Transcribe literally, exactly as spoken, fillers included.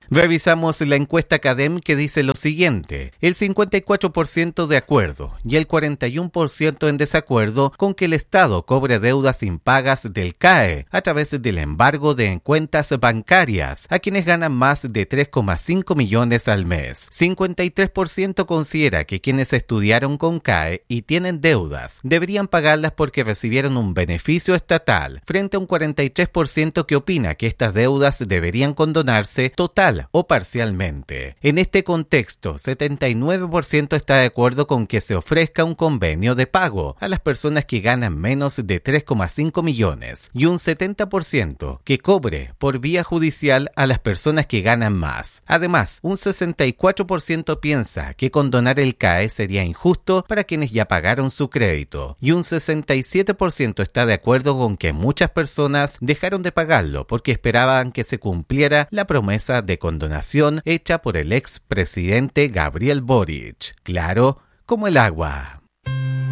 Revisamos la encuesta Cadem que dice lo siguiente: el cincuenta y cuatro por ciento de acuerdo y el cuarenta y uno por ciento en desacuerdo con que el Estado cobre deudas impagas del C A E a través del embargo de cuentas bancarias a quienes ganan más de tres coma cinco millones al mes. cincuenta y tres por ciento considera que quienes estudiaron con C A E y tienen deudas deberían pagarlas porque recibieron un beneficio estatal, frente a un cuarenta y tres por ciento que opina que estas deudas deberían condonarse total o parcialmente. En este contexto, setenta y nueve por ciento está de acuerdo con que se ofrezca un convenio de pago a las personas que ganan menos de tres coma cinco millones y un setenta por ciento que cobre por vía judicial a las personas que ganan más. Además, un sesenta y cuatro por ciento piensa que condonar el C A E sería injusto para quienes ya pagaron su crédito y un sesenta y siete por ciento está de acuerdo con que muchas personas dejaron de pagarlo porque esperaban que se cumpliera la promesa de condonación hecha por el expresidente Gabriel Boric. Claro como el agua.